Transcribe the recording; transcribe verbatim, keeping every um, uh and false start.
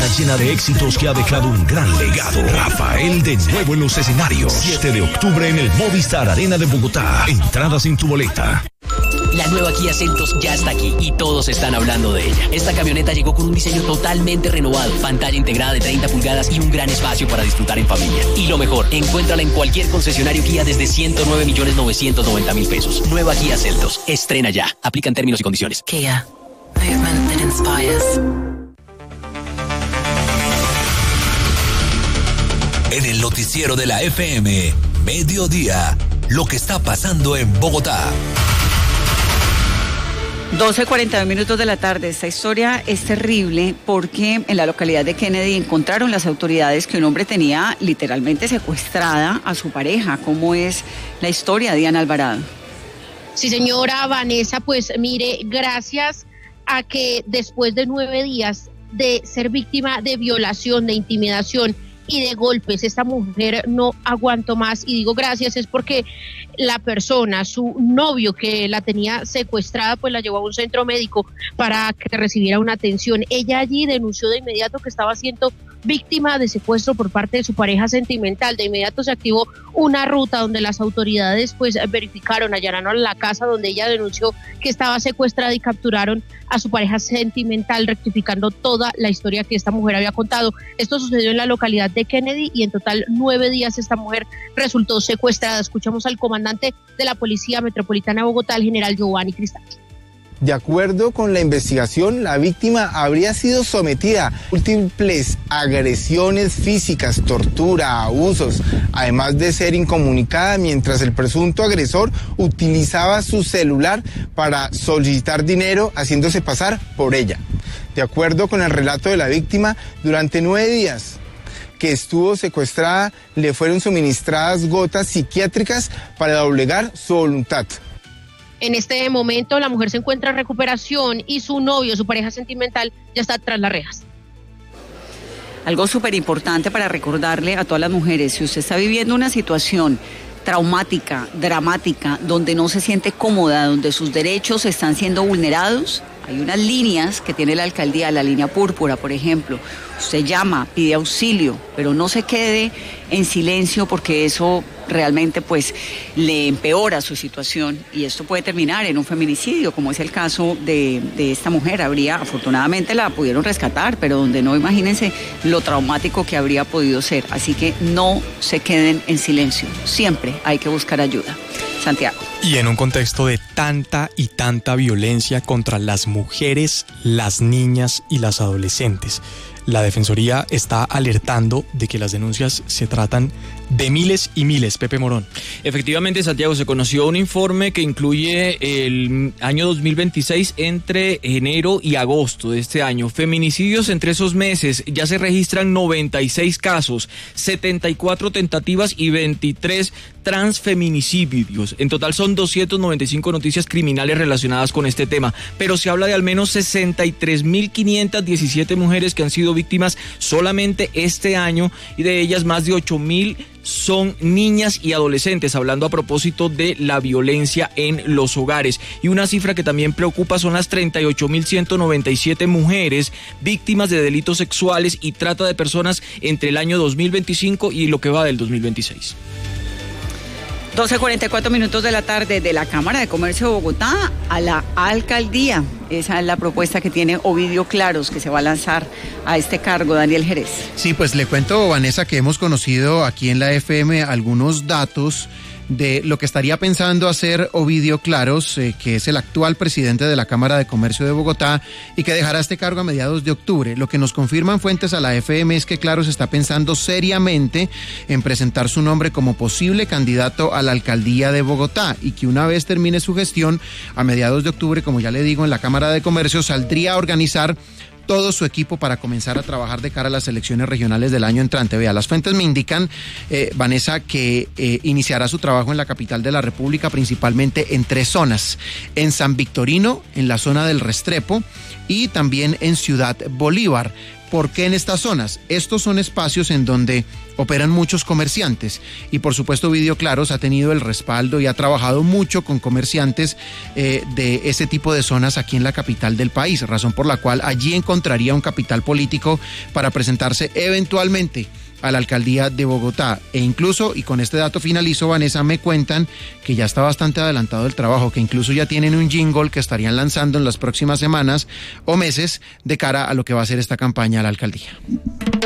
vida llena de éxitos que ha dejado un gran legado. Rafael de nuevo en los escenarios. siete de octubre en el Movistar Arena de Bogotá. Entradas en tu boleta. La nueva Kia Seltos ya está aquí y todos están hablando de ella. Esta camioneta llegó con un diseño totalmente renovado, pantalla integrada de treinta pulgadas y un gran espacio para disfrutar en familia. Y lo mejor, encuéntrala en cualquier concesionario Kia desde ciento nueve millones novecientos noventa mil pesos. Nueva Kia Seltos. Estrena ya. Aplican términos y condiciones. Kia. Movement that inspires. En el noticiero de la F M, Mediodía, lo que está pasando en Bogotá. doce cuarenta minutos de la tarde. Esta historia es terrible porque en la localidad de Kennedy encontraron las autoridades que un hombre tenía literalmente secuestrada a su pareja. ¿Cómo es la historia, Diana Alvarado? Sí, señora Vanessa, pues mire, gracias a que después de nueve días de ser víctima de violación, de intimidación y de golpes, esta mujer no aguantó más, y digo gracias es porque la persona, su novio que la tenía secuestrada, pues la llevó a un centro médico para que recibiera una atención. Ella allí denunció de inmediato que estaba siendo víctima de secuestro por parte de su pareja sentimental. De inmediato se activó una ruta donde las autoridades pues verificaron, allanaron la casa donde ella denunció que estaba secuestrada y capturaron a su pareja sentimental, rectificando toda la historia que esta mujer había contado. Esto sucedió en la localidad de Kennedy y en total nueve días esta mujer resultó secuestrada. Escuchamos al comandante de la Policía Metropolitana de Bogotá, el general Giovanni Cristal. De acuerdo con la investigación, la víctima habría sido sometida a múltiples agresiones físicas, tortura, abusos, además de ser incomunicada mientras el presunto agresor utilizaba su celular para solicitar dinero haciéndose pasar por ella. De acuerdo con el relato de la víctima, durante nueve días que estuvo secuestrada, le fueron suministradas gotas psiquiátricas para doblegar su voluntad. En este momento la mujer se encuentra en recuperación y su novio, su pareja sentimental, ya está tras las rejas. Algo súper importante para recordarle a todas las mujeres: si usted está viviendo una situación traumática, dramática, donde no se siente cómoda, donde sus derechos están siendo vulnerados, hay unas líneas que tiene la alcaldía, la línea púrpura, por ejemplo. Usted llama, pide auxilio, pero no se quede en silencio, porque eso realmente pues le empeora su situación y esto puede terminar en un feminicidio, como es el caso de, de esta mujer. Habría, afortunadamente la pudieron rescatar, pero donde no, imagínense lo traumático que habría podido ser. Así que no se queden en silencio, siempre hay que buscar ayuda. Santiago. Y en un contexto de tanta y tanta violencia contra las mujeres, las niñas y las adolescentes, la Defensoría está alertando de que las denuncias se tratan de miles y miles. Pepe Morón. Efectivamente, Santiago, se conoció un informe que incluye el año dos mil veintiséis entre enero y agosto de este año. Feminicidios entre esos meses, ya se registran noventa y seis casos, setenta y cuatro tentativas y veintitrés transfeminicidios. En total son doscientas noventa y cinco noticias criminales relacionadas con este tema, pero se habla de al menos sesenta y tres mil quinientas diecisiete mujeres que han sido víctimas solamente este año, y de ellas más de ocho mil son niñas y adolescentes, hablando a propósito de la violencia en los hogares. Y una cifra que también preocupa son las treinta y ocho mil ciento noventa y siete mujeres víctimas de delitos sexuales y trata de personas entre el año dos mil veinticinco y lo que va del dos mil veintiséis. doce cuarenta y cuatro minutos de la tarde. De la Cámara de Comercio de Bogotá a la alcaldía. Esa es la propuesta que tiene Ovidio Claros, que se va a lanzar a este cargo. Daniel Jerez. Sí, pues le cuento, Vanessa, que hemos conocido aquí en la F M algunos datos de lo que estaría pensando hacer Ovidio Claros, eh, que es el actual presidente de la Cámara de Comercio de Bogotá y que dejará este cargo a mediados de octubre. Lo que nos confirman fuentes a la F M es que Claros está pensando seriamente en presentar su nombre como posible candidato a la alcaldía de Bogotá y que una vez termine su gestión, a mediados de octubre, como ya le digo, en la Cámara de Comercio saldría a organizar todo su equipo para comenzar a trabajar de cara a las elecciones regionales del año entrante. Vea, las fuentes me indican, eh, Vanessa, que eh, iniciará su trabajo en la capital de la República, principalmente en tres zonas: en San Victorino, en la zona del Restrepo y también en Ciudad Bolívar. ¿Por qué en estas zonas? Estos son espacios en donde operan muchos comerciantes y por supuesto Video Claros ha tenido el respaldo y ha trabajado mucho con comerciantes eh, de ese tipo de zonas aquí en la capital del país, razón por la cual allí encontraría un capital político para presentarse eventualmente a la alcaldía de Bogotá. E incluso, y con este dato finalizo, Vanessa, me cuentan que ya está bastante adelantado el trabajo, que incluso ya tienen un jingle que estarían lanzando en las próximas semanas o meses de cara a lo que va a ser esta campaña a la alcaldía.